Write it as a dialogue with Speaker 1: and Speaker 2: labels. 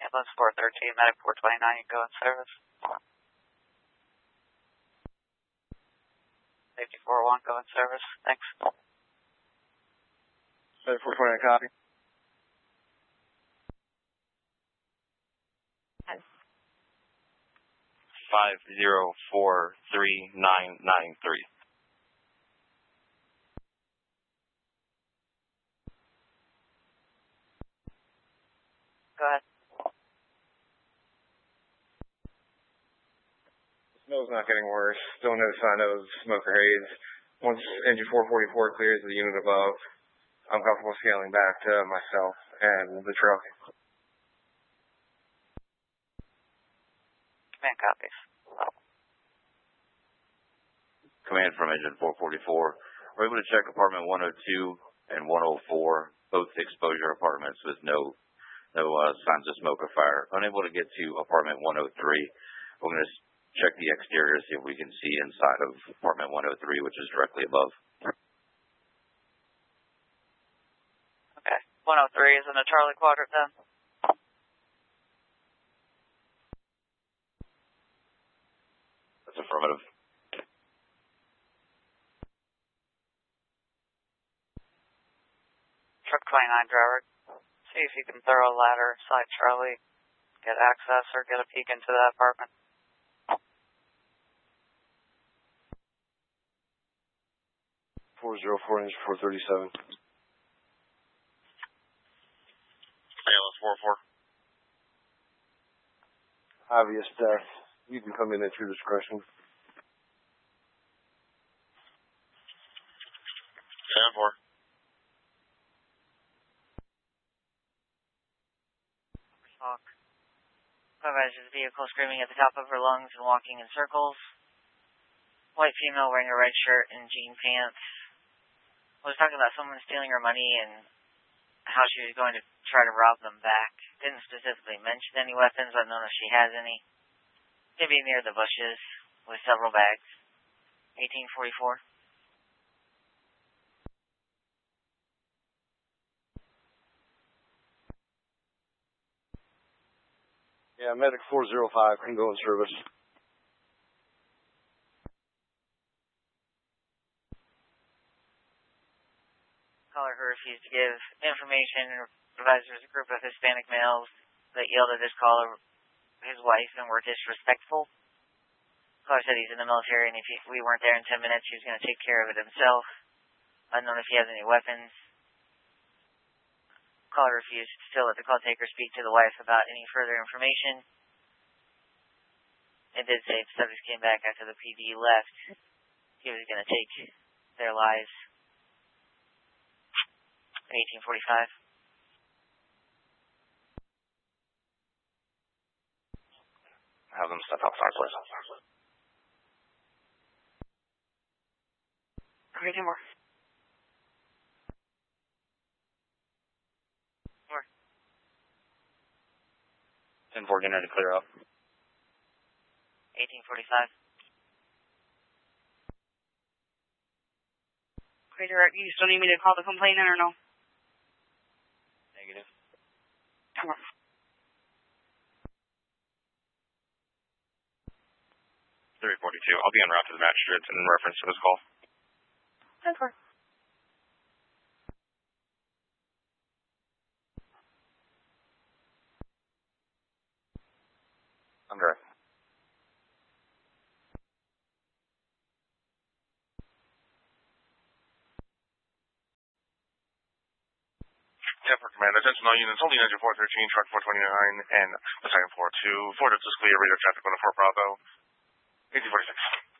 Speaker 1: Ambulance 413, Medic 429, you can go in service. Safety 401, go in service. Thanks.
Speaker 2: Medic 429, copy.
Speaker 1: Hi.
Speaker 3: 5043993.
Speaker 1: Go ahead.
Speaker 2: The smell's not getting worse. Still no sign of smoke or haze. Once engine 444 clears the unit above, I'm comfortable scaling back to myself and the truck.
Speaker 1: Command copies.
Speaker 3: Command from engine 444. We're able to check apartment 102 and 104, both exposure apartments with no signs of smoke or fire. Unable to get to apartment 103. We're going to check the exterior to see if we can see inside of apartment 103, which is directly above.
Speaker 1: Okay. 103 is in the Charlie quadrant then?
Speaker 3: That's affirmative.
Speaker 1: Truck 29 driver. See if you can throw a ladder inside Charlie, get access, or get a peek into that apartment.
Speaker 2: Engine 437.
Speaker 3: ALS 44.
Speaker 2: Obvious death. You can come in at your discretion.
Speaker 3: 10-4.
Speaker 1: Supervisor's vehicle screaming at the top of her lungs and walking in circles. White female wearing a red shirt and jean pants. Was talking about someone stealing her money and how she was going to try to rob them back. Didn't specifically mention any weapons, but I don't know if she has any. Could be near the bushes with several bags. 1844.
Speaker 2: Yeah, Medic 405 can go in service.
Speaker 1: Caller who refused to give information provides there's a group of Hispanic males that yelled at his caller, his wife, and were disrespectful. Caller said he's in the military, and if we weren't there in 10 minutes, he was going to take care of it himself. I don't know if he has any weapons. Caller refused to still let the call taker speak to the wife about any further information. It did say the subject came back after the PD left. He was going to take their lives. 1845.
Speaker 3: Have them step outside, please.
Speaker 1: Okay, more. More.
Speaker 3: 10-4, getting ready to clear up.
Speaker 1: 1845.
Speaker 4: Okay, Direct, you still need me to call the complainant or no?
Speaker 3: Negative.
Speaker 4: Come on.
Speaker 3: 342. I'll be en route to the magistrate in reference to this call.
Speaker 4: 10-4.
Speaker 3: I'm direct.
Speaker 5: Yeah, for command. Attention all units, only engine 413, truck 429, and the second floor 2. 4 is clear, radar traffic on the 4 Bravo. 1846.